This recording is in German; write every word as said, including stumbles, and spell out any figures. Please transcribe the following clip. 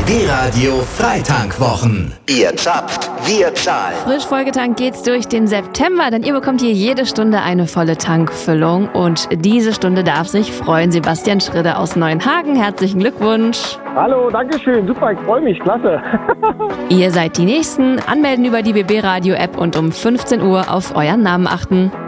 B B-Radio Freitankwochen. Ihr zapft, wir zahlen. Frisch vollgetankt geht's durch den September, denn ihr bekommt hier jede Stunde eine volle Tankfüllung. Und diese Stunde darf sich freuen. Sebastian Schridde aus Neuenhagen. Herzlichen Glückwunsch. Hallo, danke schön. Super, ich freue mich. Klasse. Ihr seid die Nächsten. Anmelden über die B B-Radio-App und um fünfzehn Uhr auf euren Namen achten.